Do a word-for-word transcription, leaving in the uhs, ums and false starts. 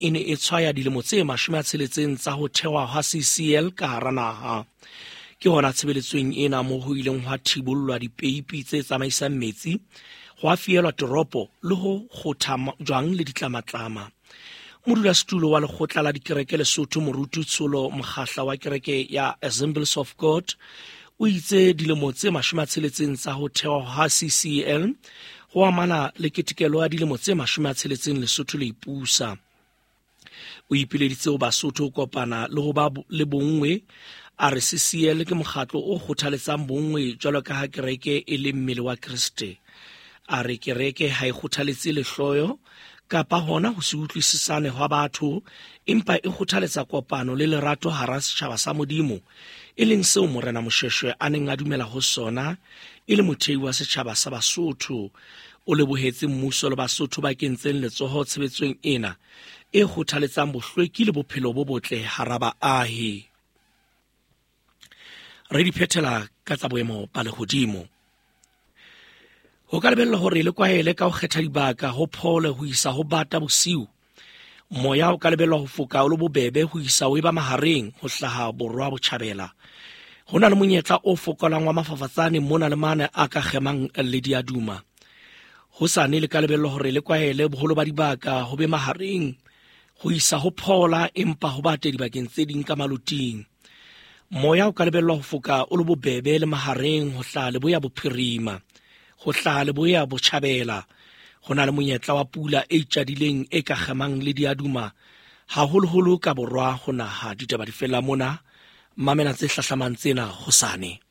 e ne e tshwaya dilemo tse mashome a tsheletseng tsa ho thewa ha C C L ka hara naha. Ke hona tshebeletsong ena mo ho ileng hwa thibollwa dipeipi tse tsamaisang metsi, hwa fielwa toropo le ho kgotha jwang le ditlamatlama. Modulasetulo wa lekgotla la dikereke Lesotho Moruti Tsholo Mokgahla wa kereke ya Assemblies of God o itse dilemo tse mashome a tsheletseng tsa ho thewa ha C C L ho amana le ketekelo ya dilemo tse mashome a tsheletseng Lesotho le ipusa. O ipileditse ho Basotho ho kopana le ho ba le bonngwe, a re C C L ke mokgatlo o kgothaletsang bonngwe jwalo ka ha kereke e le mmele wa Kriste. A re kereke ha e kgothaletse lehloyo kapa hona ho se utlwisisane hwa batho, empa e kgothaletsa kopano le lerato hara setjhaba sa Modimo, e leng seo Morena Moshweshwe a neng a dumela ho sona e le mothehi wa setjhaba sa Basotho. O lebohetse mmuso le Basotho ba kentseng letsoho tshebetsong ena e kgothaletsang bohlweki le bophelo bo botle hara baahi. Re di phethela ka tsa boemo ba lehodimo. Ho ka lebella hore le kwahele ka ho kgetha dibaka ho phole ho isa ho bata bosiu. Moya o ka lebella ho foka o le bobebe ho isa ho eba mahareng ho hlaha Borwa Botjhabela. Ho na le monyetla o fokolang wa mafafatsane mona le mane a ka kgemang le diaduma. Ho sane le ka lebella hore le kwahele boholo ba dibaka ho be mahareng ho isa ho phola, empa ho bate dibakeng tse ding ka maluting. Moya o ka lebella ho foka o le bobebe le mahareng ho hlaha Leboya Bophirima, ho hlaha Leboya Botjhabela. Ho na le monyetla wa pula e itjadileng e ka kgemang le diaduma haholoholo ka Borwa ho naha. Ditaba di fella mona, mamela tse hlahlamang tsena hosane.